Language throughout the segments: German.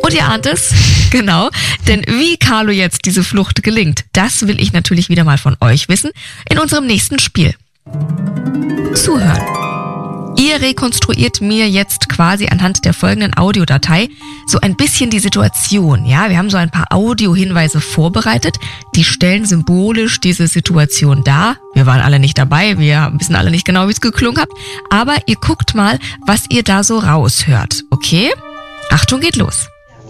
Und ihr ahnt es, genau, denn wie Carlo jetzt diese Flucht gelingt, das will ich natürlich wieder mal von euch wissen in unserem nächsten Spiel. Zuhören. Ihr rekonstruiert mir jetzt quasi anhand der folgenden Audiodatei so ein bisschen die Situation. Ja, wir haben so ein paar Audiohinweise vorbereitet, die stellen symbolisch diese Situation dar. Wir waren alle nicht dabei, wir wissen alle nicht genau, wie es geklungen hat, aber ihr guckt mal, was ihr da so raushört, okay? Achtung, geht los.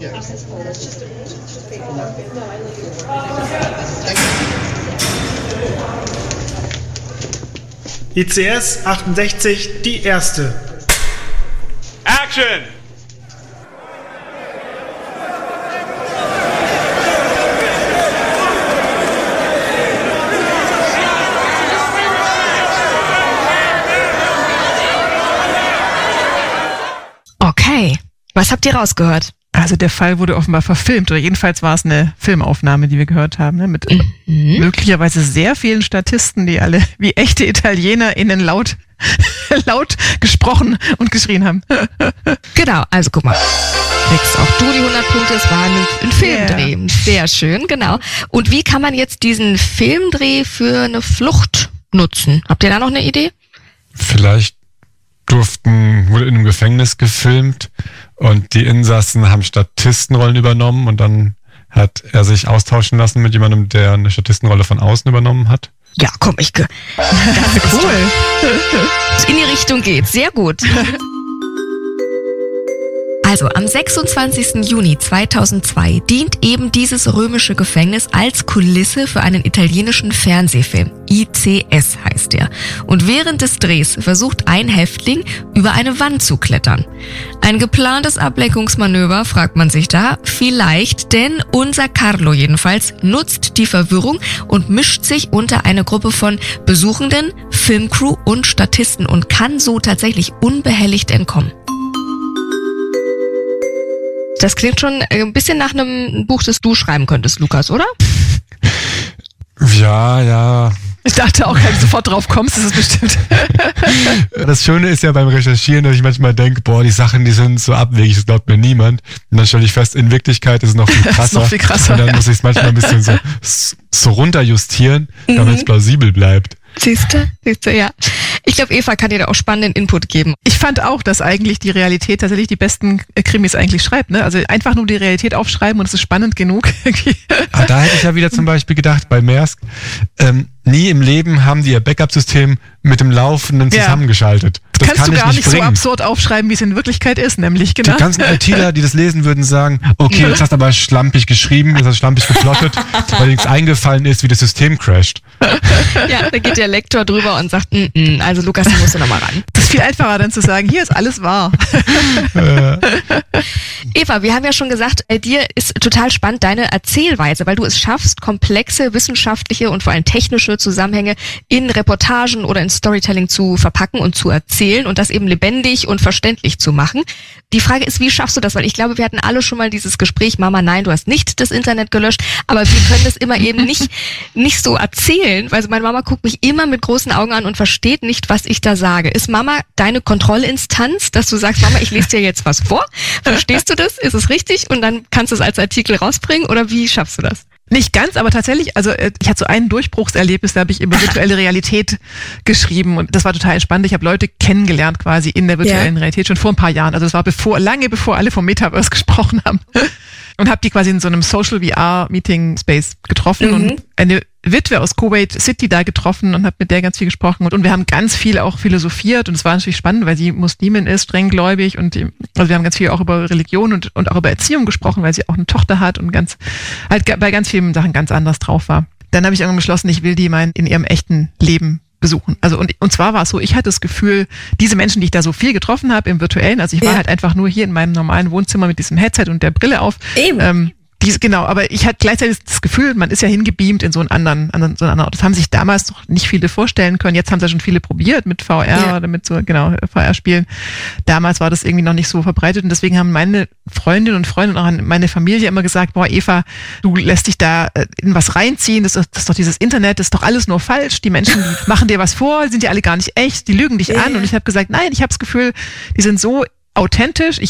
ICS 68, die erste. Action! Okay, was habt ihr rausgehört? Also der Fall wurde offenbar verfilmt, oder jedenfalls war es eine Filmaufnahme, die wir gehört haben, ne? Mit möglicherweise sehr vielen Statisten, die alle wie echte ItalienerInnen laut gesprochen und geschrien haben. Genau, also guck mal. Kriegst auch du die 100 Punkte, es war ein Filmdreh. Yeah. Sehr schön, genau. Und wie kann man jetzt diesen Filmdreh für eine Flucht nutzen? Habt ihr da noch eine Idee? Vielleicht wurde in einem Gefängnis gefilmt und die Insassen haben Statistenrollen übernommen und dann hat er sich austauschen lassen mit jemandem, der eine Statistenrolle von außen übernommen hat. Ja, komm, das ist cool. In die Richtung geht's, sehr gut. Also am 26. Juni 2002 dient eben dieses römische Gefängnis als Kulisse für einen italienischen Fernsehfilm. ICS heißt er. Und während des Drehs versucht ein Häftling, über eine Wand zu klettern. Ein geplantes Ablenkungsmanöver, fragt man sich da, vielleicht, denn unser Carlo jedenfalls nutzt die Verwirrung und mischt sich unter eine Gruppe von Besuchenden, Filmcrew und Statisten und kann so tatsächlich unbehelligt entkommen. Das klingt schon ein bisschen nach einem Buch, das du schreiben könntest, Lukas, oder? Ja. Ich dachte auch, wenn du sofort drauf kommst, ist es bestimmt. Das Schöne ist ja beim Recherchieren, dass ich manchmal denke, die Sachen, die sind so abwegig, das glaubt mir niemand. Und dann stelle ich fest, in Wirklichkeit ist es noch viel krasser. Ist noch viel krasser. Und dann muss ich es manchmal ein bisschen so runterjustieren, damit es plausibel bleibt. Siehst du, ja. Ich glaube, Eva kann dir da auch spannenden Input geben. Ich fand auch, dass eigentlich die Realität tatsächlich die besten Krimis eigentlich schreibt, ne? Also einfach nur die Realität aufschreiben und es ist spannend genug. Aber da hätte ich ja wieder zum Beispiel gedacht, bei Maersk, nie im Leben haben die ihr Backup-System mit dem Laufenden zusammengeschaltet. Das kannst kann du ich gar nicht so bringen. absurd aufschreiben, wie es in Wirklichkeit ist, nämlich, genau. Die ganzen ITler, die das lesen, würden sagen, okay, jetzt hast du aber schlampig geschrieben, jetzt hast du schlampig geplottet, weil nichts eingefallen ist, wie das System crasht. Ja, da geht der Lektor drüber und sagt, also Lukas, da musst du nochmal ran. Das ist viel einfacher dann zu sagen, hier ist alles wahr. Eva, wir haben ja schon gesagt, bei dir ist total spannend deine Erzählweise, weil du es schaffst, komplexe wissenschaftliche und vor allem technische Zusammenhänge in Reportagen oder in Storytelling zu verpacken und zu erzählen und das eben lebendig und verständlich zu machen. Die Frage ist, wie schaffst du das? Weil ich glaube, wir hatten alle schon mal dieses Gespräch, Mama, nein, du hast nicht das Internet gelöscht, aber wir können das immer eben nicht so erzählen, weil meine Mama guckt mich immer mit großen Augen an und versteht nicht, was ich da sage. Ist Mama deine Kontrollinstanz, dass du sagst, Mama, ich lese dir jetzt was vor? Verstehst du das? Ist es richtig? Und dann kannst du es als Artikel rausbringen oder wie schaffst du das? Nicht ganz, aber tatsächlich, also ich hatte so ein Durchbruchserlebnis, da habe ich über virtuelle Realität geschrieben und das war total spannend. Ich habe Leute kennengelernt quasi in der virtuellen Realität schon vor ein paar Jahren. Also das war lange bevor alle vom Metaverse gesprochen haben. Und habe die quasi in so einem Social VR Meeting Space getroffen und eine Witwe aus Kuwait City da getroffen und habe mit der ganz viel gesprochen und wir haben ganz viel auch philosophiert und es war natürlich spannend, weil sie Muslimin ist, strenggläubig und also wir haben ganz viel auch über Religion und auch über Erziehung gesprochen, weil sie auch eine Tochter hat und bei ganz vielen Sachen ganz anders drauf war. Dann habe ich irgendwann beschlossen, ich will die mal in ihrem echten Leben besuchen. Also und zwar war es so, ich hatte das Gefühl, diese Menschen, die ich da so viel getroffen habe im Virtuellen, also ich war halt einfach nur hier in meinem normalen Wohnzimmer mit diesem Headset und der Brille auf. Eben. Genau, aber ich hatte gleichzeitig das Gefühl, man ist ja hingebeamt in so einen anderen Ort. Das haben sich damals noch nicht viele vorstellen können. Jetzt haben es ja schon viele probiert mit VR oder mit so, VR-Spielen. Damals war das irgendwie noch nicht so verbreitet und deswegen haben meine Freundinnen und Freunde und auch meine Familie immer gesagt, Eva, du lässt dich da in was reinziehen, das ist doch dieses Internet, das ist doch alles nur falsch. Die Menschen, die machen dir was vor, die sind ja alle gar nicht echt, die lügen dich an. Und ich habe gesagt, nein, ich habe das Gefühl, die sind so authentisch.